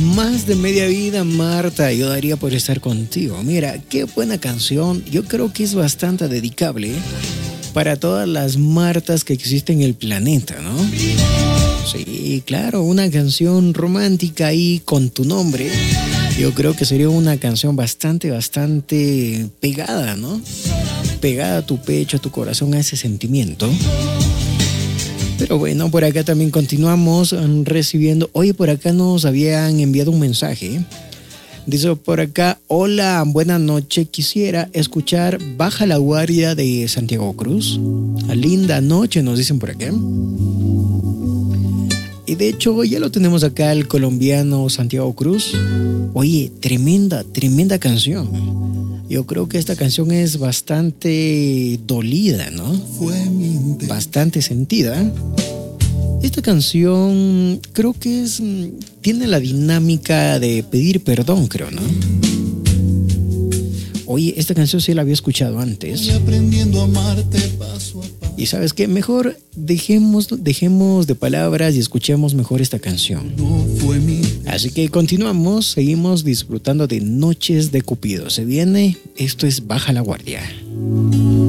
Más de media vida, Marta, yo daría por estar contigo. Mira, qué buena canción. Yo creo que es bastante dedicable para todas las Martas que existen en el planeta, ¿no? Sí, claro, una canción romántica ahí con tu nombre. Yo creo que sería una canción bastante pegada, ¿no? Pegada a tu pecho, a tu corazón, a ese sentimiento. Pero bueno, por acá también continuamos recibiendo. Oye, por acá nos habían enviado un mensaje. Dice por acá: hola, buenas noches. Quisiera escuchar Baja la Guardia de Santiago Cruz. Linda noche, nos dicen por acá. Y de hecho, ya lo tenemos acá, el colombiano Santiago Cruz. Oye, tremenda canción. Yo creo que esta canción es bastante dolida, ¿no? Bastante sentida. Esta canción creo que tiene la dinámica de pedir perdón, creo, ¿no? Oye, esta canción sí la había escuchado antes. Y ¿sabes qué? Mejor dejemos de palabras y escuchemos mejor esta canción. Así que continuamos, seguimos disfrutando de Noches de Cupido. Se viene, esto es Baja la Guardia.